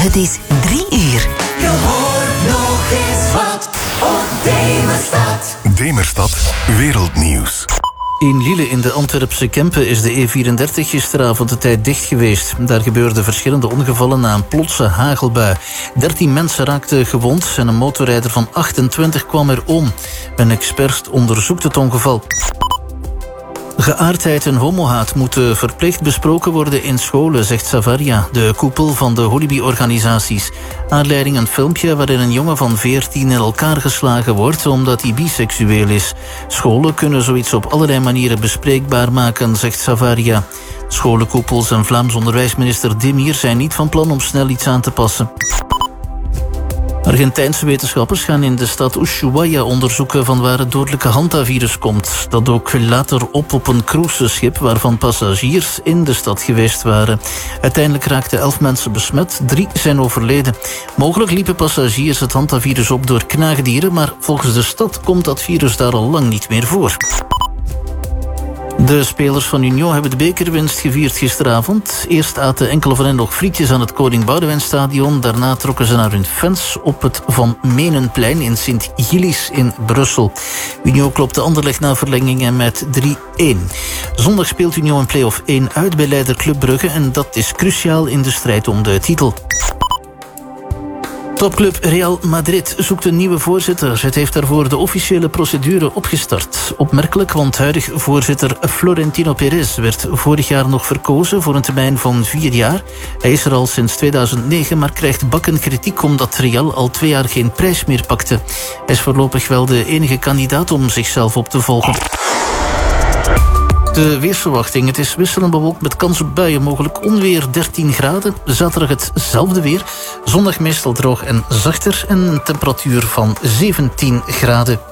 Het is 3 uur. Je hoort nog eens wat op Demerstad. Demerstad Wereldnieuws. In Lille in de Antwerpse Kempen is de E34 gisteravond de tijd dicht geweest. Daar gebeurden verschillende ongevallen na een plotse hagelbui. 13 mensen raakten gewond en een motorrijder van 28 kwam er om. Een expert onderzoekt het ongeval. Geaardheid en homohaat moeten verplicht besproken worden in scholen, zegt Savaria, de koepel van de Holibi-organisaties. Aanleiding een filmpje waarin een jongen van 14 in elkaar geslagen wordt omdat hij biseksueel is. Scholen kunnen zoiets op allerlei manieren bespreekbaar maken, zegt Savaria. Scholenkoepels en Vlaams onderwijsminister Demir zijn niet van plan om snel iets aan te passen. Argentijnse wetenschappers gaan in de stad Ushuaia onderzoeken van waar het dodelijke hantavirus komt. Dat dook later op een cruiseschip waarvan passagiers in de stad geweest waren. Uiteindelijk raakten 11 mensen besmet, 3 zijn overleden. Mogelijk liepen passagiers het hantavirus op door knaagdieren, maar volgens de stad komt dat virus daar al lang niet meer voor. De spelers van Union hebben de bekerwinst gevierd gisteravond. Eerst aten enkele van hen nog frietjes aan het Koning Boudewijnstadion. Daarna trokken ze naar hun fans op het Van Menenplein in Sint-Gillis in Brussel. Union klopte Anderlecht na verlengingen met 3-1. Zondag speelt Union in play-off 1 uit bij leider Club Brugge en dat is cruciaal in de strijd om de titel. Topclub Real Madrid zoekt een nieuwe voorzitter. Het heeft daarvoor de officiële procedure opgestart. Opmerkelijk, want huidig voorzitter Florentino Perez werd vorig jaar nog verkozen voor een termijn van 4 jaar. Hij is er al sinds 2009, maar krijgt bakken kritiek omdat Real al 2 jaar geen prijs meer pakte. Hij is voorlopig wel de enige kandidaat om zichzelf op te volgen. De weersverwachting. Het is wisselend bewolkt met kans op buien, mogelijk onweer 13 graden. Zaterdag hetzelfde weer. Zondag meestal droog en zachter en een temperatuur van 17 graden.